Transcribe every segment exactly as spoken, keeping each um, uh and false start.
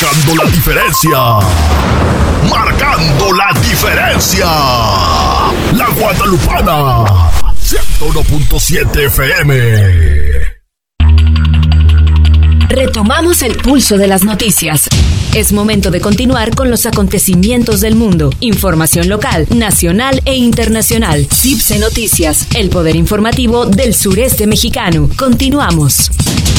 Marcando la diferencia. Marcando la diferencia. La Guadalupana. ciento uno punto siete F M. Retomamos el pulso de las noticias. Es momento de continuar con los acontecimientos del mundo. Información local, nacional e internacional. CIPSE Noticias, el poder informativo del sureste mexicano. Continuamos.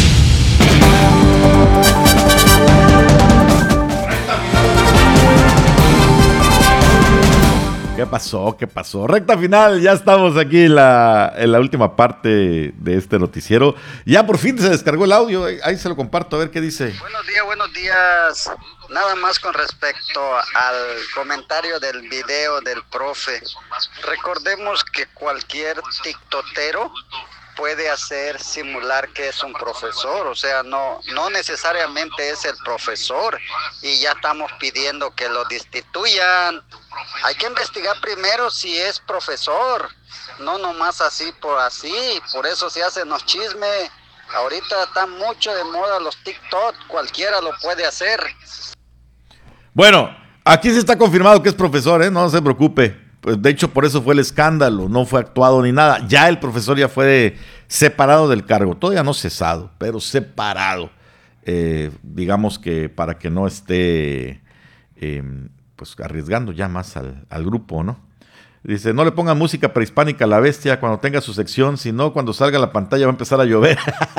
¿Qué pasó? ¿Qué pasó? Recta final, ya estamos aquí en la, en la última parte de este noticiero. Ya por fin se descargó el audio, ahí se lo comparto, a ver qué dice. Buenos días, buenos días. Nada más con respecto al comentario del video del profe. Recordemos que cualquier tiktokero puede hacer simular que es un profesor, o sea, no, no necesariamente es el profesor y ya estamos pidiendo que lo destituyan. Hay que investigar primero si es profesor, no nomás así por así, por eso se hacen los chismes. Ahorita está mucho de moda los TikTok, cualquiera lo puede hacer. Bueno, aquí sí está confirmado que es profesor, ¿eh? No se preocupe. Pues de hecho por eso fue el escándalo, no fue actuado ni nada. Ya el profesor ya fue separado del cargo, todavía no cesado, pero separado. Eh, digamos que para que no esté eh, pues arriesgando ya más al, al grupo, ¿no? Dice, no le pongan música prehispánica a la bestia cuando tenga su sección, si no, cuando salga a la pantalla va a empezar a llover.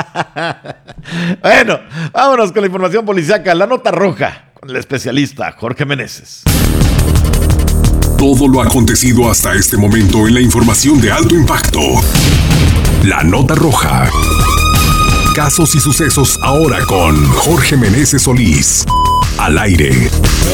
Bueno, vámonos con la información policíaca, la nota roja, con el especialista Jorge Meneses. Todo lo acontecido hasta este momento en la información de alto impacto. La nota roja. Casos y sucesos ahora con Jorge Meneses Solís. Al aire.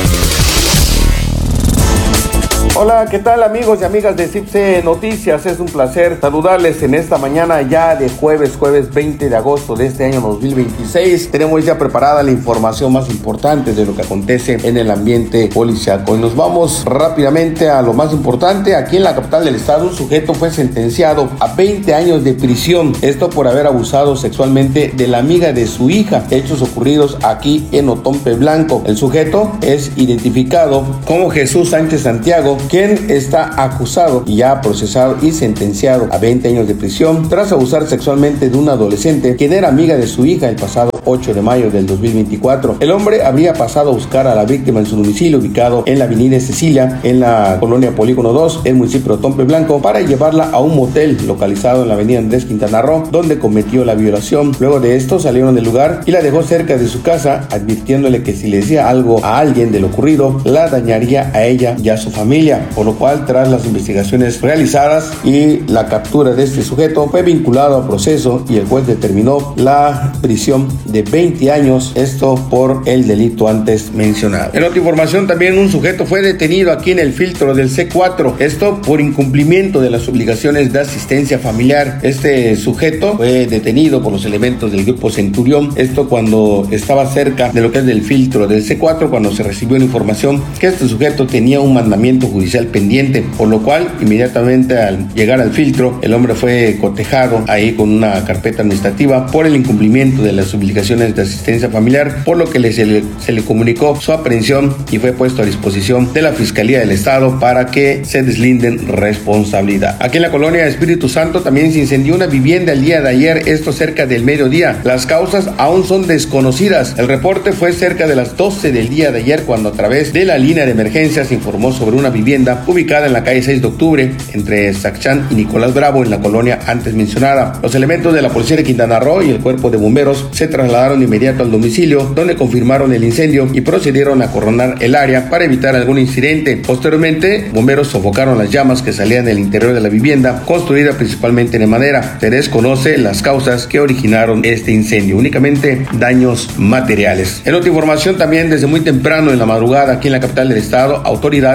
Hola, ¿qué tal amigos y amigas de CIPSE Noticias? Es un placer saludarles en esta mañana ya de jueves, jueves veinte de agosto de este año dos mil veintiséis. Tenemos ya preparada la información más importante de lo que acontece en el ambiente policíaco. Y nos vamos rápidamente a lo más importante. Aquí en la capital del estado, un sujeto fue sentenciado a veinte años de prisión. Esto por haber abusado sexualmente de la amiga de su hija. Hechos ocurridos aquí en Otompe Blanco. El sujeto es identificado como Jesús Sánchez Santiago, quien está acusado y ya procesado y sentenciado a veinte años de prisión tras abusar sexualmente de una adolescente quien era amiga de su hija el pasado ocho de mayo del dos mil veinticuatro. El hombre habría pasado a buscar a la víctima en su domicilio ubicado en la avenida Cecilia, en la colonia Polígono dos, el municipio de Otompe Blanco, para llevarla a un motel localizado en la avenida Andrés Quintana Roo, donde cometió la violación. Luego de esto salieron del lugar y la dejó cerca de su casa, advirtiéndole que si le decía algo a alguien de lo ocurrido, la dañaría a ella y a su familia. Por lo cual, tras las investigaciones realizadas y la captura de este sujeto, fue vinculado a proceso y el juez determinó la prisión de veinte años, esto por el delito antes mencionado. En otra información, también un sujeto fue detenido aquí en el filtro del C cuatro, esto por incumplimiento de las obligaciones de asistencia familiar. Este sujeto fue detenido por los elementos del grupo Centurión, esto cuando estaba cerca de lo que es del filtro del C cuatro, cuando se recibió la información que este sujeto tenía un mandamiento judicial pendiente, por lo cual inmediatamente al llegar al filtro el hombre fue cotejado ahí con una carpeta administrativa por el incumplimiento de las obligaciones de asistencia familiar, por lo que le, se, le, se le comunicó su aprehensión y fue puesto a disposición de la Fiscalía del Estado para que se deslinden responsabilidad. Aquí en la colonia Espíritu Santo también se incendió una vivienda el día de ayer, esto cerca del mediodía. Las causas aún son desconocidas. El reporte fue cerca de las doce del día de ayer cuando a través de la línea de emergencia se informó sobre una vivienda ubicada en la calle seis de octubre, entre Sachán y Nicolás Bravo, en la colonia antes mencionada. Los elementos de la Policía de Quintana Roo y el Cuerpo de Bomberos se trasladaron de inmediato al domicilio, donde confirmaron el incendio y procedieron a acordonar el área para evitar algún incidente. Posteriormente, bomberos sofocaron las llamas que salían del interior de la vivienda, construida principalmente de madera. Se desconoce las causas que originaron este incendio, únicamente daños materiales. En otra información, también desde muy temprano en la madrugada aquí en la capital del estado, autoridades realizaron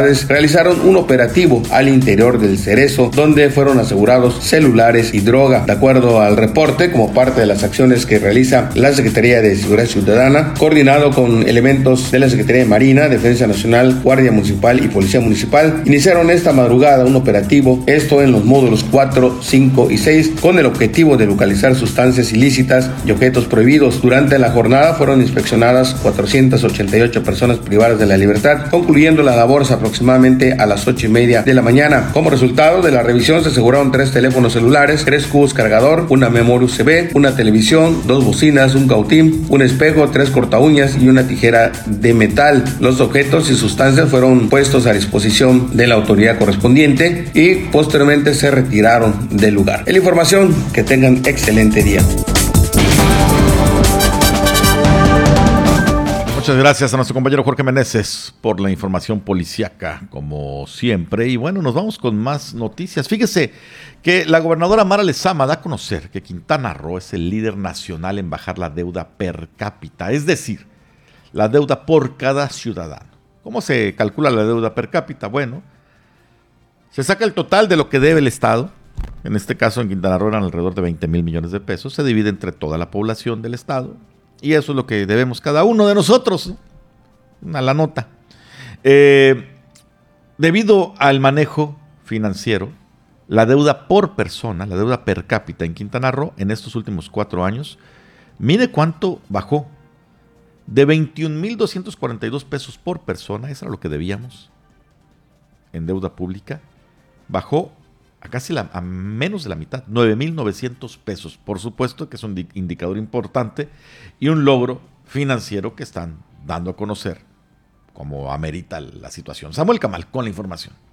realizaron un operativo al interior del Cerezo, donde fueron asegurados celulares y droga. De acuerdo al reporte, como parte de las acciones que realiza la Secretaría de Seguridad Ciudadana, coordinado con elementos de la Secretaría de Marina, Defensa Nacional, Guardia Municipal y Policía Municipal, iniciaron esta madrugada un operativo, esto en los módulos cuatro, cinco y seis, con el objetivo de localizar sustancias ilícitas y objetos prohibidos. Durante la jornada fueron inspeccionadas cuatrocientas ochenta y ocho personas privadas de la libertad, concluyendo la labor aproximadamente a las ocho y media de la mañana. Como resultado de la revisión se aseguraron tres teléfonos celulares, tres cubos cargador, una memoria U S B, una televisión, dos bocinas, un cautín, un espejo, tres corta uñas y una tijera de metal. Los objetos y sustancias fueron puestos a disposición de la autoridad correspondiente y posteriormente se retiraron del lugar. Es la información, que tengan excelente día. Muchas gracias a nuestro compañero Jorge Meneses por la información policíaca, como siempre. Y bueno, nos vamos con más noticias. Fíjese que la gobernadora Mara Lezama da a conocer que Quintana Roo es el líder nacional en bajar la deuda per cápita, es decir, la deuda por cada ciudadano. ¿Cómo se calcula la deuda per cápita? Bueno, se saca el total de lo que debe el Estado. En este caso, en Quintana Roo eran alrededor de veinte mil millones de pesos. Se divide entre toda la población del Estado. Y eso es lo que debemos cada uno de nosotros. A la nota. Eh, debido al manejo financiero, la deuda por persona, la deuda per cápita en Quintana Roo, en estos últimos cuatro años, mire cuánto bajó. De veintiún mil doscientos cuarenta y dos pesos por persona, eso era lo que debíamos en deuda pública, bajó a casi la, a menos de la mitad, nueve mil novecientos pesos. Por supuesto que es un indicador importante y un logro financiero que están dando a conocer como amerita la situación. Samuel Camal con la información.